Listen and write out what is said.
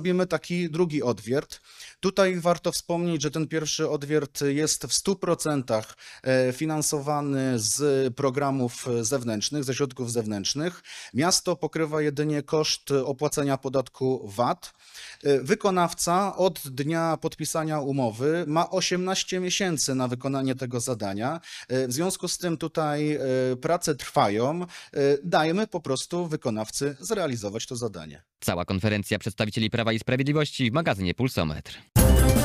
robimy taki drugi odwiert. Tutaj warto wspomnieć, że ten pierwszy odwiert jest w 100% finansowany z programów zewnętrznych, ze środków zewnętrznych. Miasto pokrywa jedynie koszt opłacenia podatku VAT. Wykonawca od dnia podpisania umowy ma 18 miesięcy na wykonanie tego zadania. W związku z tym tutaj prace trwają. Dajmy po prostu wykonawcy zrealizować to zadanie. Cała konferencja przedstawicieli Prawa i Sprawiedliwości w magazynie Pulsometr.